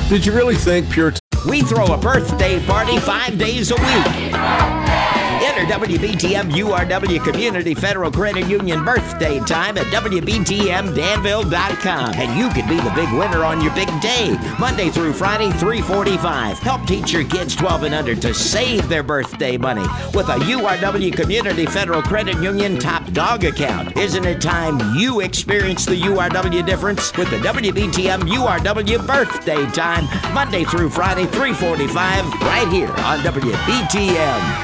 Did you really think Pure We throw a birthday party 5 days a week. Enter WBTM URW Community Federal Credit Union birthday time at WBTMDanville.com. And you could be the big winner on your big day. Monday through Friday, 3:45. Help teach your kids 12 and under to save their birthday money with a URW Community Federal Credit Union Top Dog account. Isn't it time you experience the URW difference with the WBTM URW birthday time? Monday through Friday, 3:45, right here on WBTM.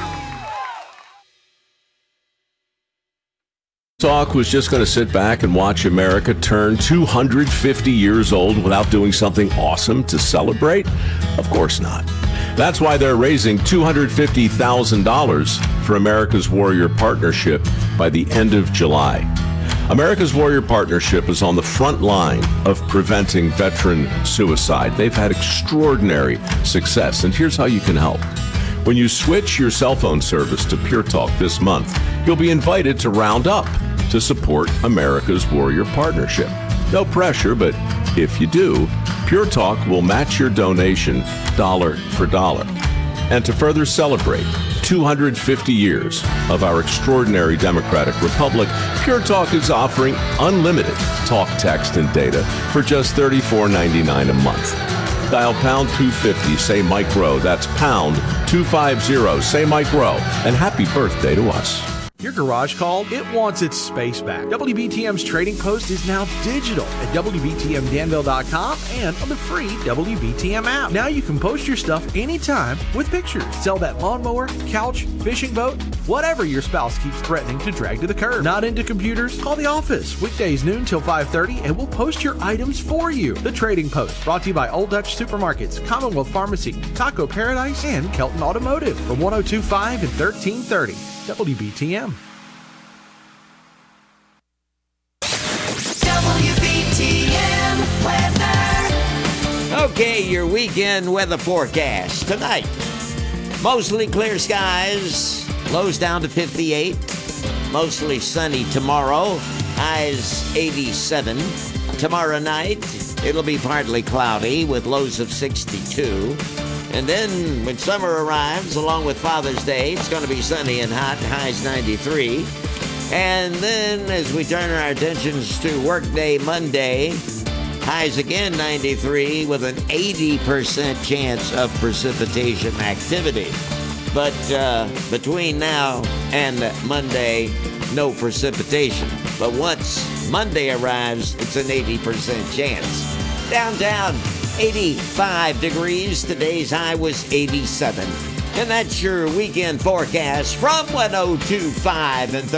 Talk was just going to sit back and watch America turn 250 years old without doing something awesome to celebrate? Of course not. That's why they're raising $250,000 for America's Warrior Partnership by the end of July. America's Warrior Partnership is on the front line of preventing veteran suicide. They've had extraordinary success, and here's how you can help. When you switch your cell phone service to Pure Talk this month, you'll be invited to round up to support America's Warrior Partnership. No pressure, but if you do, Pure Talk will match your donation dollar for dollar. And to further celebrate 250 years of our extraordinary democratic republic, Pure Talk is offering unlimited talk, text, and data for just $34.99 a month. Dial pound 250, say Mike Rowe. That's pound 250, say Mike Rowe. And happy birthday to us. Your garage called? It wants its space back. WBTM's Trading Post is now digital at WBTMDanville.com and on the free WBTM app. Now you can post your stuff anytime with pictures. Sell that lawnmower, couch, fishing boat, whatever your spouse keeps threatening to drag to the curb. Not into computers? Call the office. Weekdays noon till 5:30 and we'll post your items for you. The Trading Post, brought to you by Old Dutch Supermarkets, Commonwealth Pharmacy, Taco Paradise, and Kelton Automotive from 102.5 and 1330. WBTM. WBTM weather. Okay, your weekend weather forecast. Tonight, mostly clear skies, lows down to 58. Mostly sunny tomorrow, highs 87. Tomorrow night, it'll be partly cloudy with lows of 62. And then when summer arrives, along with Father's Day, it's going to be sunny and hot, highs 93. And then as we turn our attentions to Workday Monday, highs again 93 with an 80% chance of precipitation activity. But between now and Monday, no precipitation. But once Monday arrives, it's an 80% chance. Downtown, 85 degrees. Today's high was 87. And that's your weekend forecast from 102.5 and